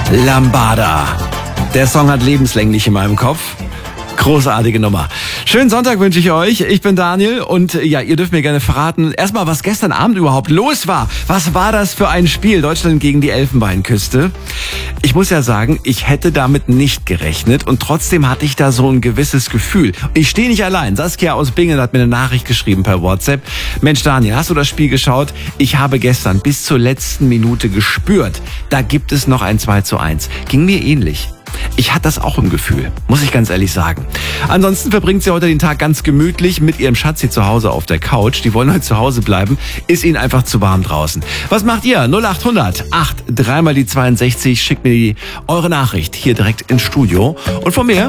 Lambada. Der Song hat lebenslänglich in meinem Kopf. Großartige Nummer. Schönen Sonntag wünsche ich euch. Ich bin Daniel und ja, ihr dürft mir gerne verraten, erstmal, was gestern Abend überhaupt los war. Was war das für ein Spiel? Deutschland gegen die Elfenbeinküste. Ich muss ja sagen, ich hätte damit nicht gerechnet und trotzdem hatte ich da so ein gewisses Gefühl. Ich stehe nicht allein. Saskia aus Bingen hat mir eine Nachricht geschrieben per WhatsApp. Mensch Daniel, hast du das Spiel geschaut? Ich habe gestern bis zur letzten Minute gespürt, da gibt es noch ein 2:1. Ging mir ähnlich. Ich hatte das auch im Gefühl, muss ich ganz ehrlich sagen. Ansonsten verbringt sie heute den Tag ganz gemütlich mit ihrem Schatzi zu Hause auf der Couch. Die wollen heute zu Hause bleiben. Ist ihnen einfach zu warm draußen. Was macht ihr? 0800 8 3 mal die 62. Schickt mir eure Nachricht hier direkt ins Studio. Und von mir